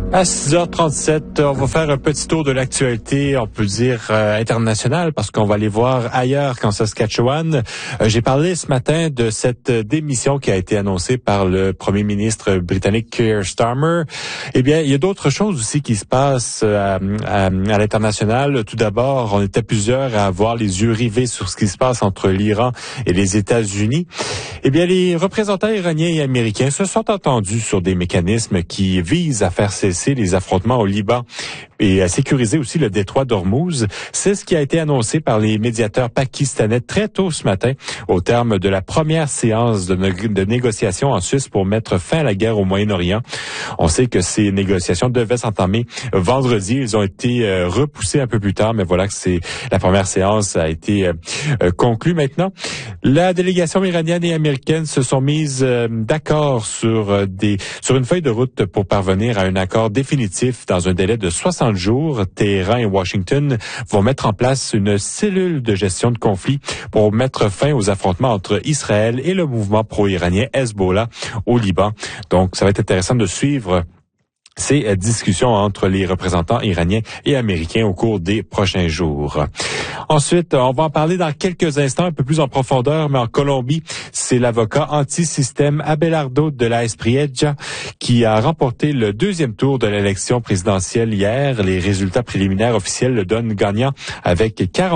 À 6h37, on va faire un petit tour de l'actualité, on peut dire internationale, parce qu'on va aller voir ailleurs qu'en Saskatchewan. J'ai parlé ce matin de cette démission qui a été annoncée par le premier ministre britannique Keir Starmer. Eh bien, il y a d'autres choses aussi qui se passent à l'international. Tout d'abord, on était plusieurs à avoir les yeux rivés sur ce qui se passe entre l'Iran et les États-Unis. Eh bien, les représentants iraniens et américains se sont entendus sur des mécanismes qui visent à faire cesser les affrontements au Liban et à sécuriser aussi le détroit d'Ormuz. C'est ce qui a été annoncé par les médiateurs pakistanais très tôt ce matin au terme de la première séance de négociations en Suisse pour mettre fin à la guerre au Moyen-Orient. On sait que ces négociations devaient s'entamer vendredi. Ils ont été repoussés un peu plus tard, mais voilà que la première séance a été conclue maintenant. La délégation iranienne et américaine se sont mises d'accord sur une feuille de route pour parvenir à un accord définitif dans un délai de 60 jours. Téhéran et Washington vont mettre en place une cellule de gestion de conflit pour mettre fin aux affrontements entre Israël et le mouvement pro-iranien Hezbollah au Liban. Donc, ça va être intéressant de suivre ces discussions entre les représentants iraniens et américains au cours des prochains jours. Ensuite, on va en parler dans quelques instants, un peu plus en profondeur, mais en Colombie, c'est l'avocat anti-système Abelardo de la Espriella qui a remporté le deuxième tour de l'élection présidentielle hier. Les résultats préliminaires officiels le donnent gagnant avec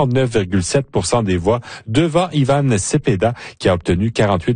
49,7% des voix devant Ivan Cepeda qui a obtenu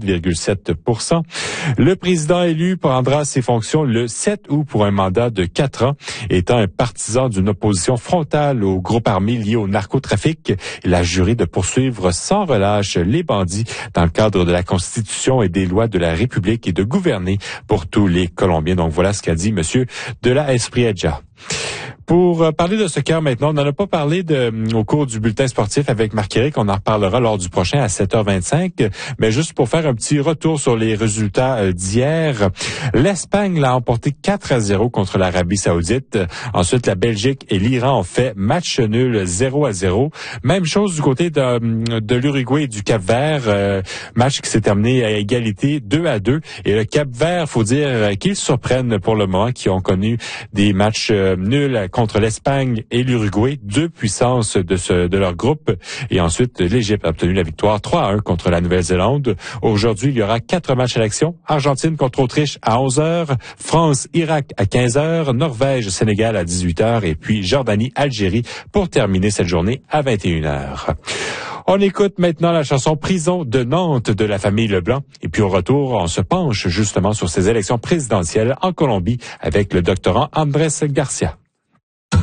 48,7%. Le président élu prendra ses fonctions le 7 août pour un mandat de 4 ans. Étant un partisan d'une opposition frontale au groupe armé lié au narcotrafic, il a juré de poursuivre sans relâche les bandits dans le cadre de la Constitution et des lois de la République et de gouverner pour tous les Colombiens. Donc voilà ce qu'a dit Monsieur de la Espriella. Pour parler de ce cœur maintenant, on n'en a pas parlé au cours du bulletin sportif avec Marc-Éric. On en reparlera lors du prochain à 7h25. Mais juste pour faire un petit retour sur les résultats d'hier, l'Espagne l'a emporté 4-0 contre l'Arabie Saoudite. Ensuite, la Belgique et l'Iran ont fait match nul 0-0. Même chose du côté de l'Uruguay et du Cap-Vert. Match qui s'est terminé à égalité 2-2. Et le Cap-Vert, faut dire qu'ils surprennent pour le moment, qui ont connu des matchs nuls contre l'Espagne et l'Uruguay, deux puissances de leur groupe. Et ensuite, l'Égypte a obtenu la victoire 3-1 contre la Nouvelle-Zélande. Aujourd'hui, il y aura 4 matchs à l'action. Argentine contre Autriche à 11h, France-Irak à 15h, Norvège-Sénégal à 18h et puis Jordanie-Algérie pour terminer cette journée à 21h. On écoute maintenant la chanson Prison de Nantes de la famille Leblanc. Et puis au retour, on se penche justement sur ces élections présidentielles en Colombie avec le doctorant Andrés Garcia.